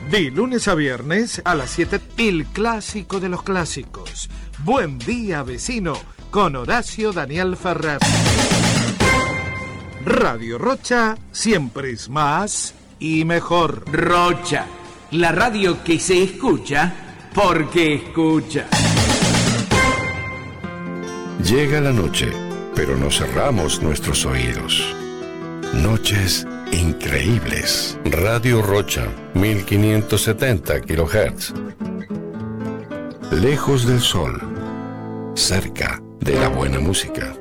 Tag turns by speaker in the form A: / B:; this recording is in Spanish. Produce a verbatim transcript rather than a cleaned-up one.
A: De lunes a viernes a las siete, el clásico de los clásicos. Buen día, vecino, con Horacio Daniel Ferrer. Radio Rocha siempre es más y mejor.
B: Rocha, la radio que se escucha porque escucha.
C: Llega la noche, pero no cerramos nuestros oídos. Noches increíbles. Radio Rocha, mil quinientos setenta kilohertz. Lejos del sol, cerca de la buena música.